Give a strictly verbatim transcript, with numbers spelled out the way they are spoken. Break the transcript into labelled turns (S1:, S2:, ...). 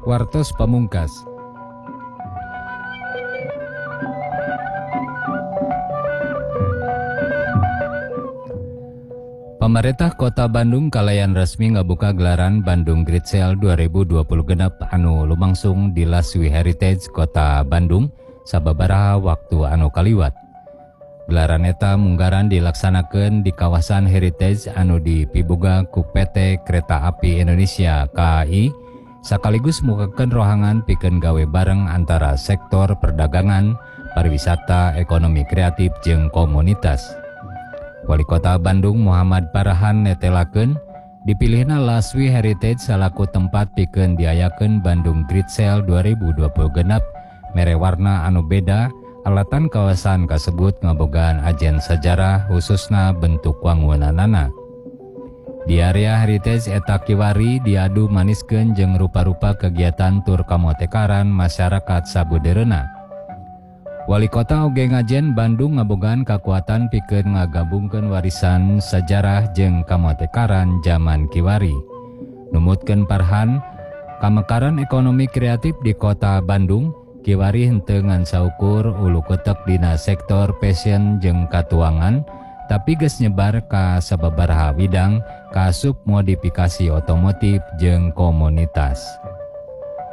S1: Wartos Pamungkas. Pemerintah Kota Bandung kalayan resmi ngabuka gelaran Bandung Great Sale dua ribu dua puluh genep anu lumangsung di Laswi Heritage Kota Bandung sababaraha waktu anu kaliwat. Gelaran eta munggaran dilaksanakeun di kawasan Heritage anu dipiboga ku P T Kereta Api Indonesia K A I sakaligus mukakeun rohangan pikeun gawe bareng antara sektor perdagangan, pariwisata, ekonomi kreatif jeung komunitas. Wali Kota Bandung Muhammad Parahan netelakeun dipilihna Laswi Heritage salaku tempat pikeun diayakeun Bandung Great Sale dua ribu dua puluh genep mere warna anu beda. Alatan kawasan kasebut ngabogaan ajen sejarah khususna bentuk wangunanana. Di area Heritage eta kiwari diadu maniskeun jeung rupa-rupa kegiatan tur kamotekaran masyarakat sabudereuna. Wali Kota oge ngajen Bandung ngabogaan kakuatan pikeun ngagabungkeun warisan sejarah jeung kamotekaran zaman kiwari. Numutkeun Parhan, kamekaran ekonomi kreatif di Kota Bandung kiwari henteu ngan saukur ulu keutek dina sektor fashion jeung katuangan, tapi geus nyebar ka sababaraha bidang kaasup modifikasi otomotif jeung komunitas.